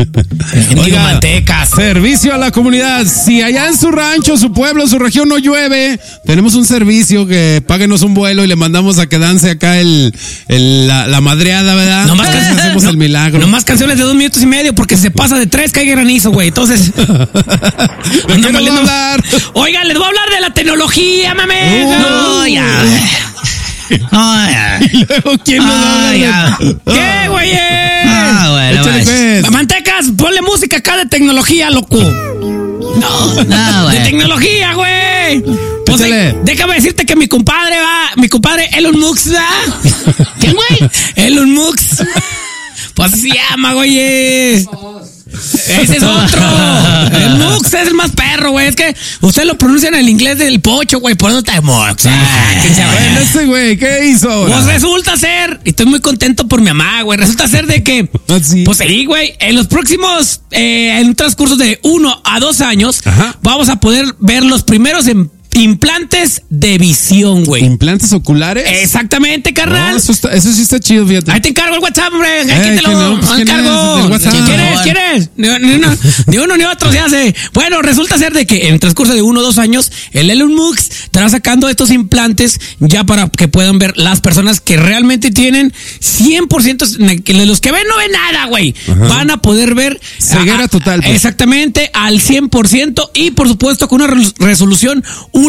Oiga, mantecas. Servicio a la comunidad. Si allá en su rancho, su pueblo, su región no llueve, tenemos un servicio que páguenos un vuelo y le mandamos a que dance acá la madreada, ¿verdad? No más hacemos el milagro. No más canciones de 2 minutos y medio, porque si se pasa de 3 cae granizo, güey. Entonces. Oigan, les voy a hablar de la tecnología, mame. No, ya. ¿Y luego quién nos habla? ¿Qué, güey? Bueno, pues. Mantecas, ponle música acá de tecnología, loco. No, güey. De tecnología, güey. Pues, déjame decirte que mi compadre Elon Musk, ¿va? ¿Quién, güey? Elon Musk. Pues así se llama, güey. Ese es otro. El Mux es el más perro, güey. Es que usted lo pronuncia en el inglés del pocho, güey. Por eso está Mux. Bueno, ese güey, ¿qué hizo ahora? Pues resulta ser, y estoy muy contento por mi mamá, güey. Resulta ser de que, pues sí, güey, en los próximos, en un transcurso de 1 a 2 años, vamos a poder ver los primeros implantes de visión, güey. ¿Implantes oculares? Exactamente, carnal. No, eso sí está chido, fíjate. Ahí te encargo el WhatsApp, hombre. Aquí te lo encargo. ¿Quién es? Ni uno ni otro se hace. Bueno, resulta ser de que en el transcurso de 1 o 2 años, el Elon Musk estará sacando estos implantes ya para que puedan ver las personas que realmente tienen 100%, que los que ven no ven nada, güey. Van a poder ver. Ceguera total. Pues. Exactamente, al 100% y por supuesto con una resolución